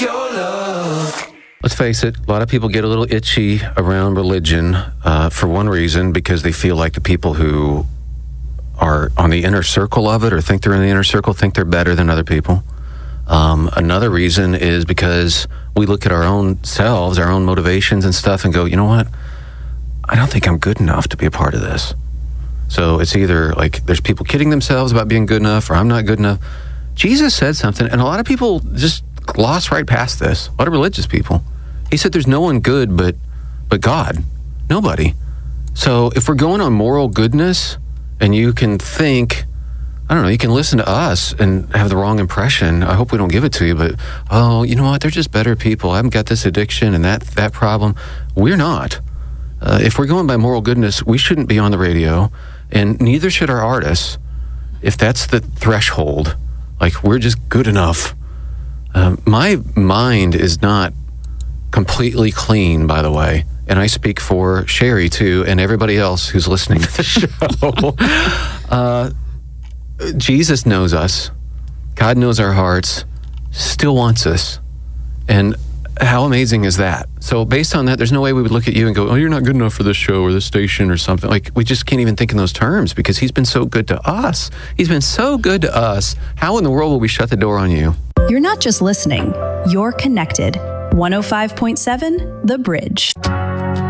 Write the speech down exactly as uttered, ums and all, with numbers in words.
your love. Let's face it, a lot of people get a little itchy around religion uh, for one reason, because they feel like the people who are on the inner circle of it or think they're in the inner circle think they're better than other people. Um, another reason is because we look at our own selves, our own motivations and stuff and go, you know what? I don't think I'm good enough to be a part of this. So it's either like there's people kidding themselves about being good enough or I'm not good enough. Jesus said something, and a lot of people just gloss right past this. A lot of religious people. He said there's no one good but but God. Nobody. So if we're going on moral goodness and you can think, I don't know, you can listen to us and have the wrong impression. I hope we don't give it to you, but, oh, you know what? They're just better people. I haven't got this addiction and that, that problem. We're not. Uh, if we're going by moral goodness, we shouldn't be on the radio, and neither should our artists. If that's the threshold, like we're just good enough. Uh, my mind is not completely clean, by the way, and I speak for Sherry too, and everybody else who's listening to the show. uh, Jesus knows us. God knows our hearts, still wants us. And how amazing is that? So based on that, there's no way we would look at you and go, oh, you're not good enough for this show or this station or something. Like, we just can't even think in those terms because he's been so good to us. He's been so good to us. How in the world will we shut the door on you? You're not just listening, you're connected. one oh five point seven The Bridge.